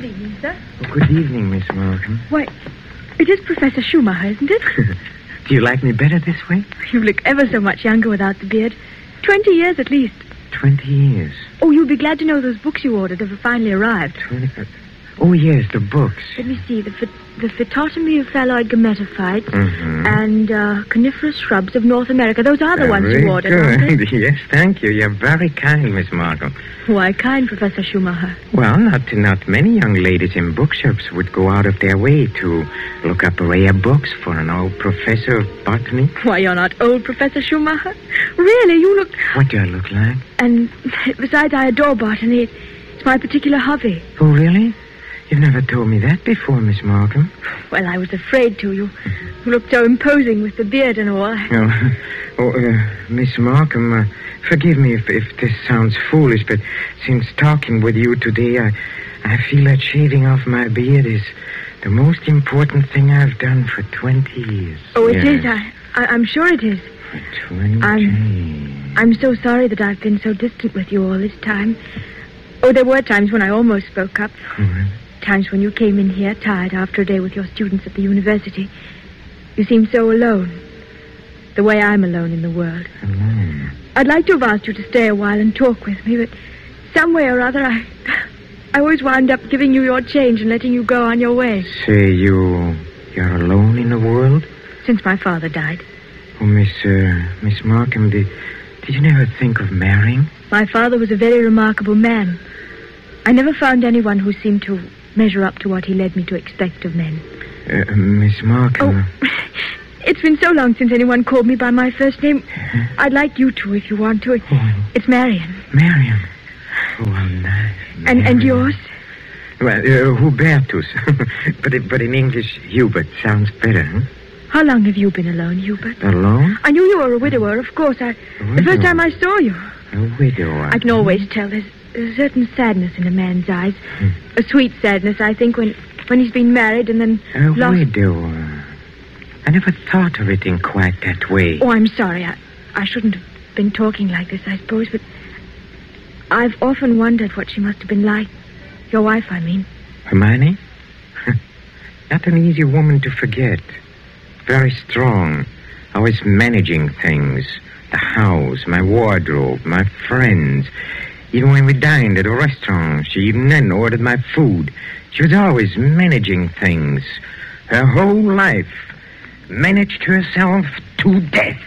Good evening, sir. Oh, good evening, Miss Morgan. Why, it is Professor Schumacher, isn't it? Do you like me better this way? You look ever so much younger without the beard. 20 years at least. 20 years. Oh, you'll be glad to know those books you ordered have finally arrived. 20... Oh, yes, the books. Let me see. The Phytotomy of Phalloid Gametophytes and Coniferous Shrubs of North America. Those are the ones you ordered, aren't they? Yes, thank you. You're very kind, Miss Markham. Why kind, Professor Schumacher? Well, not many young ladies in bookshops would go out of their way to look up rare books for an old professor of botany. Why, you're not old, Professor Schumacher. Really, you look... What do I look like? And besides, I adore botany. It's my particular hobby. Oh, really? You've never told me that before, Miss Markham. Well, I was afraid to. You looked so imposing with the beard and all. Miss Markham, forgive me if this sounds foolish, but since talking with you today, I feel that shaving off my beard is the most important thing I've done for 20 years. Oh, it is. I'm sure it is. For 20 I'm so sorry that I've been so distant with you all this time. Oh, there were times when I almost spoke up. Mm-hmm. Times when you came in here tired after a day with your students at the university. You seemed so alone. The way I'm alone in the world. Alone? I'd like to have asked you to stay a while and talk with me, but some way or other I always wound up giving you your change and letting you go on your way. Say you're alone in the world? Since my father died. Oh, Miss Markham, did you never think of marrying? My father was a very remarkable man. I never found anyone who seemed to measure up to what he led me to expect of men. Miss Markham... Oh, it's been so long since anyone called me by my first name. I'd like you to, if you want to. It's Marion. Marion? Oh, how nice. And yours? Well, Hubertus. but in English, Hubert sounds better, huh? How long have you been alone, Hubert? Alone? I knew you were a widower, of course. The first time I saw you. A widower? I can always tell. There's a certain sadness in a man's eyes. A sweet sadness, I think, when he's been married and then lost... A widower. I never thought of it in quite that way. Oh, I'm sorry. I shouldn't have been talking like this, I suppose, but I've often wondered what she must have been like. Your wife, I mean. Hermione? Not an easy woman to forget. Very strong. Always managing things. The house, my wardrobe, my friends. Even when we dined at a restaurant, she even then ordered my food. She was always managing things. Her whole life. Managed herself to death.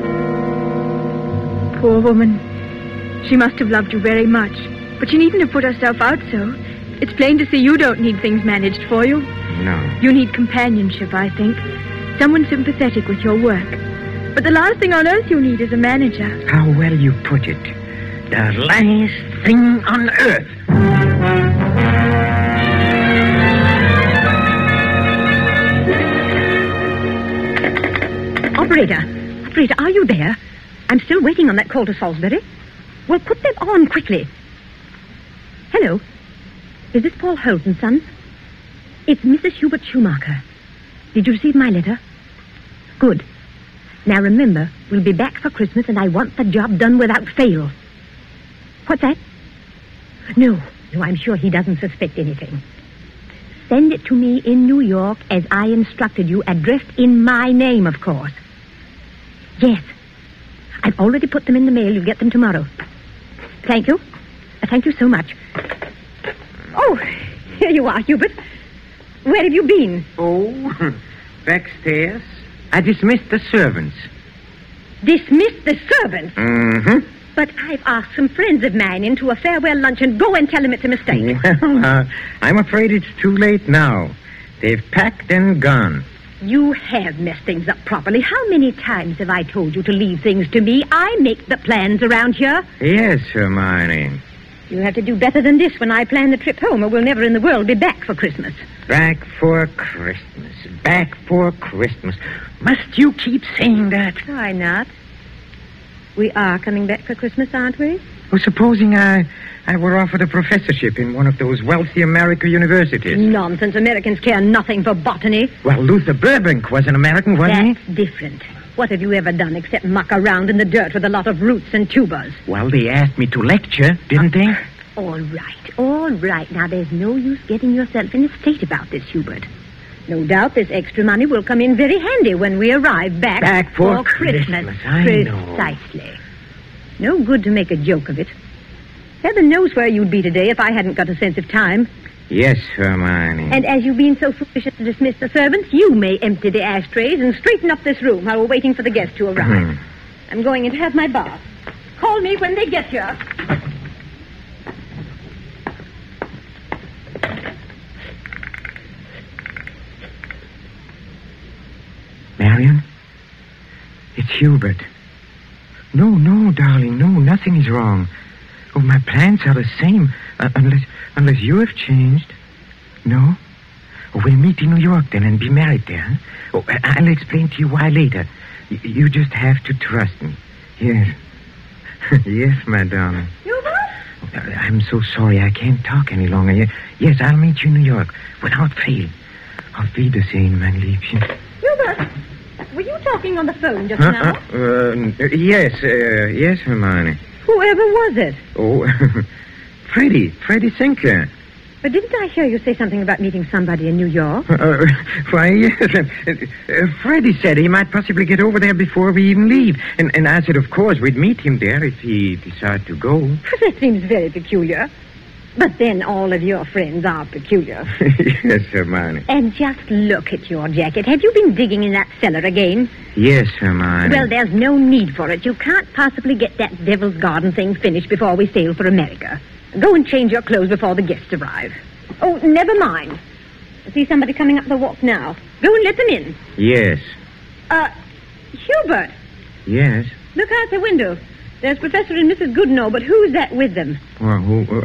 Poor woman. She must have loved you very much. But she needn't have put herself out so. It's plain to see you don't need things managed for you. No. You need companionship, I think. Someone sympathetic with your work. But the last thing on earth you need is a manager. How well you put it. The last thing on earth. Operator, are you there? I'm still waiting on that call to Salisbury. Well, put them on quickly. Hello. Is this Paul Holden's son? It's Mrs. Hubert Schumacher. Did you receive my letter? Good. Now remember, we'll be back for Christmas and I want the job done without fail. What's that? No, I'm sure he doesn't suspect anything. Send it to me in New York as I instructed you, addressed in my name, of course. Yes. I've already put them in the mail. You'll get them tomorrow. Thank you. Thank you so much. Oh, here you are, Hubert. Where have you been? Oh, backstairs. I dismissed the servants. Dismissed the servants? Mm-hmm. But I've asked some friends of mine into a farewell luncheon. Go and tell them it's a mistake. Well, I'm afraid it's too late now. They've packed and gone. You have messed things up properly. How many times have I told you to leave things to me? I make the plans around here. Yes, Hermione. You'll have to do better than this when I plan the trip home, or we'll never in the world be back for Christmas. Back for Christmas. Back for Christmas. Must you keep saying that? Why not? We are coming back for Christmas, aren't we? Well, supposing I were offered a professorship in one of those wealthy American universities. Nonsense. Americans care nothing for botany. Well, Luther Burbank was an American, wasn't he? That's different. What have you ever done except muck around in the dirt with a lot of roots and tubers? Well, they asked me to lecture, didn't they? All right. Now, there's no use getting yourself in a state about this, Hubert. No doubt this extra money will come in very handy when we arrive back for Christmas. I know. Precisely. No good to make a joke of it. Heaven knows where you'd be today if I hadn't got a sense of time. Yes, Hermione. And as you've been so foolish as to dismiss the servants, you may empty the ashtrays and straighten up this room while we're waiting for the guests to arrive. I'm going in to have my bath. Call me when they get here. Marion? It's Hubert. No, darling, no, nothing is wrong. Oh, my plans are the same, unless you have changed. No? Oh, we'll meet in New York then and be married there. Huh? Oh, I'll explain to you why later. You just have to trust me. Yes. Yes, my darling. Hubert? Oh, I'm so sorry I can't talk any longer. Yes, I'll meet you in New York without fail. Auf Wiedersehen, mein Liebchen. Hubert, were you talking on the phone just now? Yes, Hermione. Whoever was it? Oh, Freddie Sinclair. But didn't I hear you say something about meeting somebody in New York? Why, yes. Freddie said he might possibly get over there before we even leave. And I said, of course, we'd meet him there if he decided to go. That seems very peculiar. But then all of your friends are peculiar. Yes, Hermione. And just look at your jacket. Have you been digging in that cellar again? Yes, Hermione. Well, there's no need for it. You can't possibly get that Devil's Garden thing finished before we sail for America. Go and change your clothes before the guests arrive. Oh, never mind. I see somebody coming up the walk now. Go and let them in. Yes. Hubert. Yes? Look out the window. There's Professor and Mrs. Goodenough, but who's that with them? Well, who...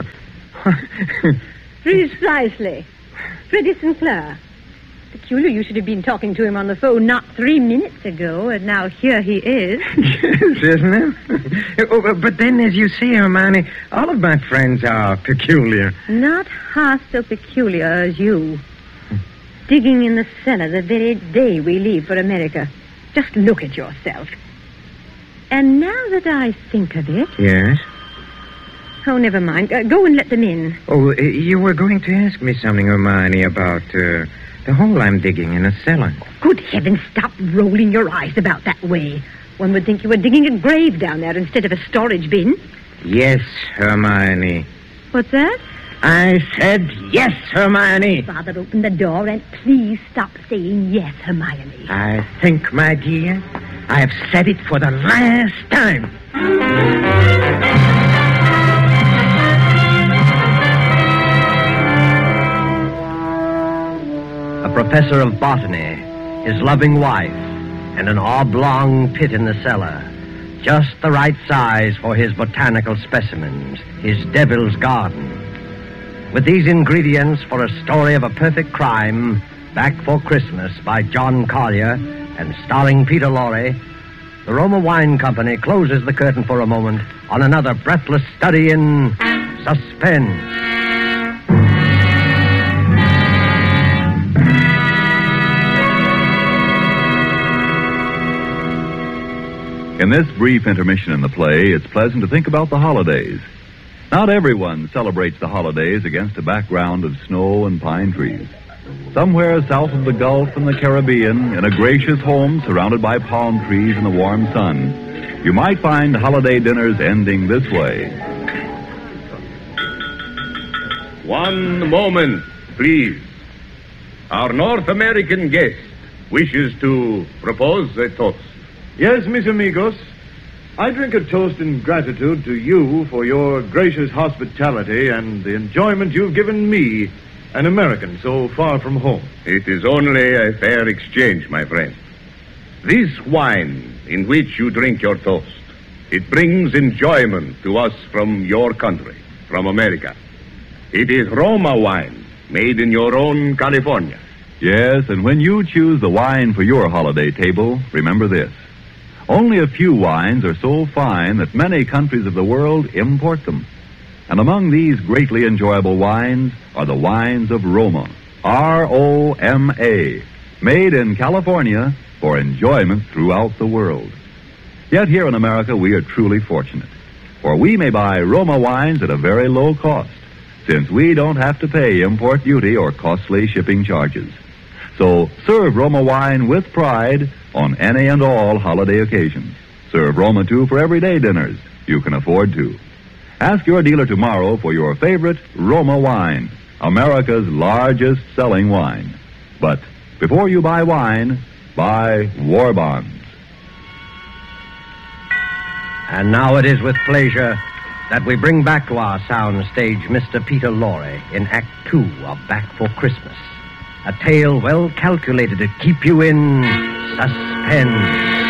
Precisely. Freddie Sinclair. Peculiar you should have been talking to him on the phone not 3 minutes ago, and now here he is. Yes, isn't it? But then, as you say, Hermione, all of my friends are peculiar. Not half so peculiar as you. Digging in the cellar the very day we leave for America. Just look at yourself. And now that I think of it... Yes? Oh, never mind. Go and let them in. Oh, you were going to ask me something, Hermione, about the hole I'm digging in a cellar. Good heavens, stop rolling your eyes about that way. One would think you were digging a grave down there instead of a storage bin. Yes, Hermione. What's that? I said yes, Hermione. Father, open the door and please stop saying yes, Hermione. I think, my dear, I have said it for the last time. A professor of botany, his loving wife, and an oblong pit in the cellar. Just the right size for his botanical specimens, his Devil's Garden. With these ingredients for a story of a perfect crime, Back for Christmas by John Collier and starring Peter Lorre, the Roma Wine Company closes the curtain for a moment on another breathless study in suspense. In this brief intermission in the play, it's pleasant to think about the holidays. Not everyone celebrates the holidays against a background of snow and pine trees. Somewhere south of the Gulf and the Caribbean, in a gracious home surrounded by palm trees in the warm sun, you might find holiday dinners ending this way. One moment, please. Our North American guest wishes to propose a toast. Yes, mis amigos. I drink a toast in gratitude to you for your gracious hospitality and the enjoyment you've given me, an American so far from home. It is only a fair exchange, my friend. This wine in which you drink your toast, it brings enjoyment to us from your country, from America. It is Roma wine, made in your own California. Yes, and when you choose the wine for your holiday table, remember this. Only a few wines are so fine that many countries of the world import them. And among these greatly enjoyable wines are the wines of Roma, R-O-M-A, made in California for enjoyment throughout the world. Yet here in America, we are truly fortunate. For we may buy Roma wines at a very low cost, since we don't have to pay import duty or costly shipping charges. So serve Roma wine with pride on any and all holiday occasions. Serve Roma, too, for everyday dinners you can afford to. Ask your dealer tomorrow for your favorite Roma wine, America's largest selling wine. But before you buy wine, buy war bonds. And now it is with pleasure that we bring back to our sound stage Mr. Peter Lorre in Act 2 of Back for Christmas. A tale well calculated to keep you in suspense.